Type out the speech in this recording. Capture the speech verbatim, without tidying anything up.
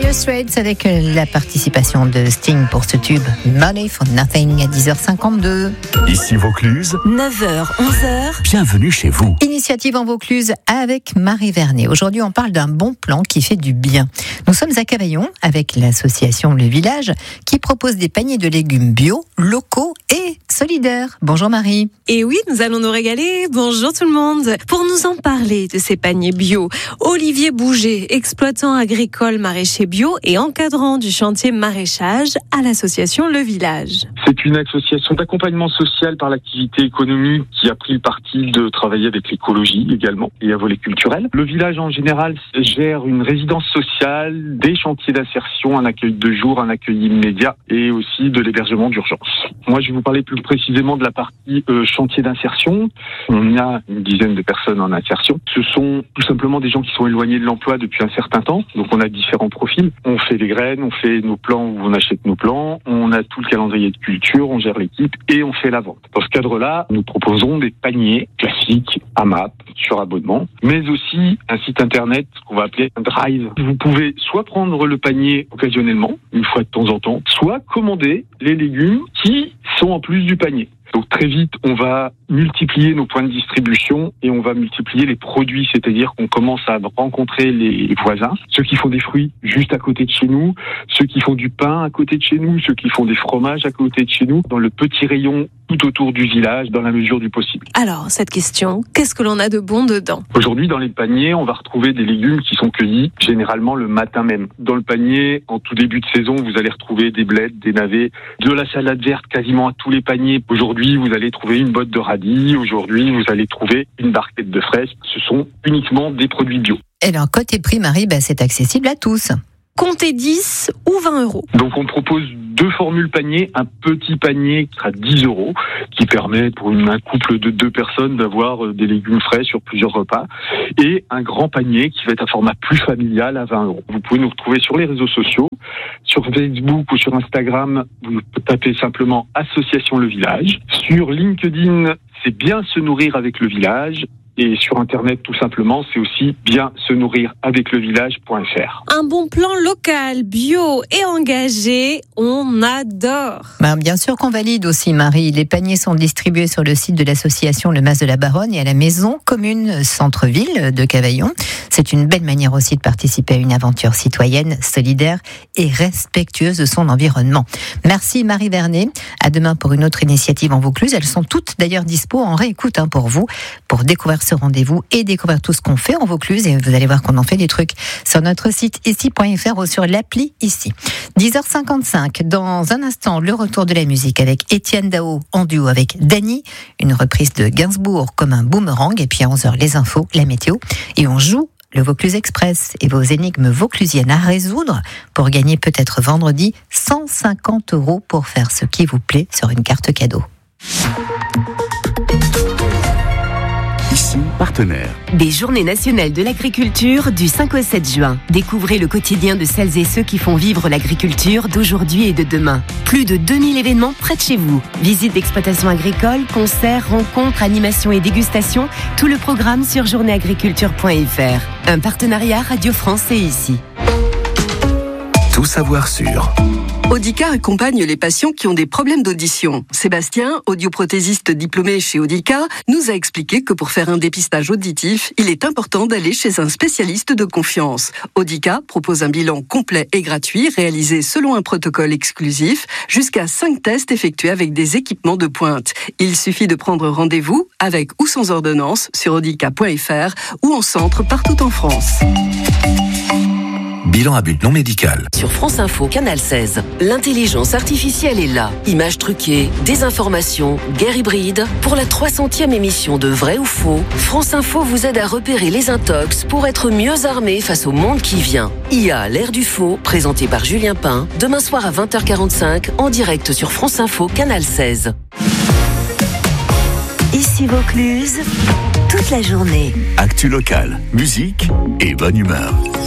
Dire Straits avec la participation de Sting pour ce tube Money for Nothing à dix heures cinquante-deux. Ici Vaucluse, neuf heures, onze heures. Bienvenue chez vous. Initiative en Vaucluse avec Marie Vernet. Aujourd'hui, on parle d'un bon plan qui fait du bien. Nous sommes à Cavaillon avec l'association Le Village qui propose des paniers de légumes bio, locaux et solidaires. Bonjour Marie. Et oui, nous allons nous régaler. Bonjour tout le monde. Pour nous en parler de ces paniers bio, Olivier Bouget, exploitant agricole maraîcher bio et encadrant du chantier maraîchage à l'association Le Village. C'est une association d'accompagnement social par l'activité économique qui a pris le parti de travailler avec l'écologie également et à volet culturel. Le village en général gère une résidence sociale, des chantiers d'insertion, un accueil de jour, un accueil immédiat et aussi de l'hébergement d'urgence. Moi, je vais vous parler plus précisément de la partie euh, chantier d'insertion. On a une dizaine de personnes en insertion. Ce sont tout simplement des gens qui sont éloignés de l'emploi depuis un certain temps. Donc, on a différents profils. On fait des graines, on fait nos plants où on achète nos plants, on a tout le calendrier de culture, on gère l'équipe et on fait la vente. Dans ce cadre-là, nous proposons des paniers classiques, A M A P, sur abonnement, mais aussi un site internet qu'on va appeler un drive. Vous pouvez soit prendre le panier occasionnellement, une fois de temps en temps, soit commander les légumes qui sont en plus du panier. Donc très vite, on va multiplier nos points de distribution et on va multiplier les produits, c'est-à-dire qu'on commence à rencontrer les voisins, ceux qui font des fruits juste à côté de chez nous, ceux qui font du pain à côté de chez nous, ceux qui font des fromages à côté de chez nous, dans le petit rayon tout autour du village, dans la mesure du possible. Alors, cette question, qu'est-ce que l'on a de bon dedans ? Aujourd'hui, dans les paniers, on va retrouver des légumes qui sont cueillis généralement le matin même. Dans le panier, en tout début de saison, vous allez retrouver des blettes, des navets, de la salade verte quasiment à tous les paniers. Aujourd'hui, vous allez trouver une botte de radis. Aujourd'hui, vous allez trouver une barquette de fraises. Ce sont uniquement des produits bio. Et alors, côté prix, Marie, bah, c'est accessible à tous. Comptez dix ou vingt euros. Donc on propose deux formules paniers, un petit panier qui sera dix euros, qui permet pour une, un couple de deux personnes d'avoir des légumes frais sur plusieurs repas, et un grand panier qui va être un format plus familial à vingt euros. Vous pouvez nous retrouver sur les réseaux sociaux, sur Facebook ou sur Instagram, vous tapez simplement Association Le Village. Sur LinkedIn, c'est bien se nourrir avec le village. Et sur Internet, tout simplement, c'est aussi bien se nourrir avec le village point f r. Un bon plan local, bio et engagé, on adore. Ben, bien sûr qu'on valide aussi, Marie. Les paniers sont distribués sur le site de l'association Le Mas de la Baronne et à la maison commune centre-ville de Cavaillon. C'est une belle manière aussi de participer à une aventure citoyenne, solidaire et respectueuse de son environnement. Merci Marie Vernet. À demain pour une autre initiative en Vaucluse. Elles sont toutes d'ailleurs dispo en réécoute hein, pour vous, pour découvrir ce rendez-vous et découvrir tout ce qu'on fait en Vaucluse. Et vous allez voir qu'on en fait des trucs sur notre site ici point f r ou sur l'appli ici. dix heures cinquante-cinq. Dans un instant, le retour de la musique avec Étienne Dao en duo avec Dany. Une reprise de Gainsbourg comme un boomerang. Et puis à onze heures, les infos, la météo. Et on joue le Vaucluse Express et vos énigmes vauclusiennes à résoudre pour gagner peut-être vendredi cent cinquante euros pour faire ce qui vous plaît sur une carte cadeau. Ici, partenaire. Des Journées nationales de l'agriculture du cinq au sept juin. Découvrez le quotidien de celles et ceux qui font vivre l'agriculture d'aujourd'hui et de demain. Plus de deux mille événements près de chez vous. Visites d'exploitations agricoles, concerts, rencontres, animations et dégustations. Tout le programme sur journée agriculture point f r. Un partenariat Radio France et ici. Tout savoir sur Audica accompagne les patients qui ont des problèmes d'audition. Sébastien, audioprothésiste diplômé chez Audica, nous a expliqué que pour faire un dépistage auditif, il est important d'aller chez un spécialiste de confiance. Audica propose un bilan complet et gratuit réalisé selon un protocole exclusif, jusqu'à cinq tests effectués avec des équipements de pointe. Il suffit de prendre rendez-vous avec ou sans ordonnance sur audica point f r ou en centre partout en France. Bilan à but non médical. Sur France Info, Canal seize, l'intelligence artificielle est là. Images truquées, désinformation, guerre hybride. Pour la trois centième émission de Vrai ou Faux, France Info vous aide à repérer les intox pour être mieux armé face au monde qui vient. I A, l'ère du faux, présenté par Julien Pain, demain soir à vingt heures quarante-cinq, en direct sur France Info, Canal seize. Ici Vaucluse, toute la journée. Actu locale, musique et bonne humeur.